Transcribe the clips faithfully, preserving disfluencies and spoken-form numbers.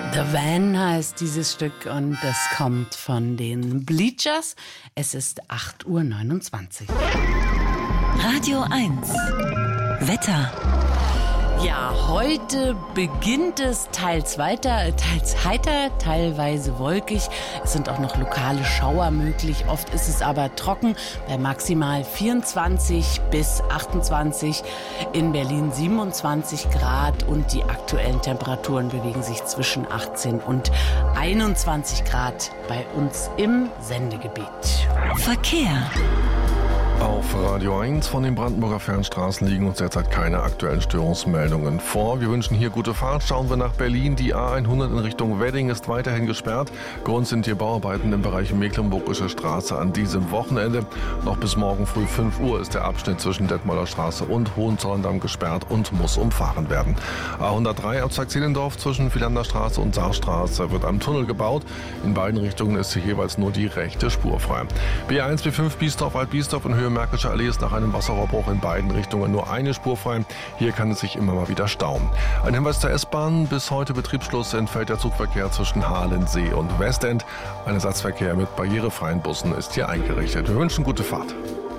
The Van heißt dieses Stück und das kommt von den Bleachers. Es ist acht Uhr neunundzwanzig. Radio eins. Wetter. Ja, heute beginnt es teils weiter, teils heiter, teilweise wolkig. Es sind auch noch lokale Schauer möglich. Oft ist es aber trocken bei maximal vierundzwanzig bis achtundzwanzig. In Berlin siebenundzwanzig Grad und die aktuellen Temperaturen bewegen sich zwischen achtzehn und einundzwanzig Grad bei uns im Sendegebiet. Verkehr. Auf Radio eins von den Brandenburger Fernstraßen liegen uns derzeit keine aktuellen Störungsmeldungen vor. Wir wünschen hier gute Fahrt. Schauen wir nach Berlin. Die A hundert in Richtung Wedding ist weiterhin gesperrt. Grund sind hier Bauarbeiten im Bereich Mecklenburgische Straße an diesem Wochenende. Noch bis morgen früh fünf Uhr ist der Abschnitt zwischen Detmolder Straße und Hohenzollern-Damm gesperrt und muss umfahren werden. A hundertdrei Abzweig-Zehlendorf zwischen Philander Straße und Saarstraße wird am Tunnel gebaut. In beiden Richtungen ist hier jeweils nur die rechte Spur frei. B eins, B fünf Biesdorf-Alt-Biesdorf in Höhe Märkische Allee ist nach einem Wasserrohrbruch in beiden Richtungen nur eine Spur frei. Hier kann es sich immer mal wieder stauen. Ein Hinweis zur S-Bahn. Bis heute Betriebsschluss entfällt der Zugverkehr zwischen Halensee und Westend. Ein Ersatzverkehr mit barrierefreien Bussen ist hier eingerichtet. Wir wünschen gute Fahrt.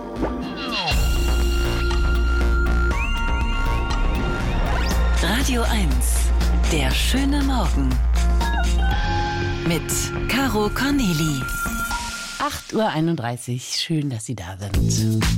Radio eins. Der schöne Morgen. Mit Caro Corneli. acht Uhr einunddreißig. Schön, dass Sie da sind.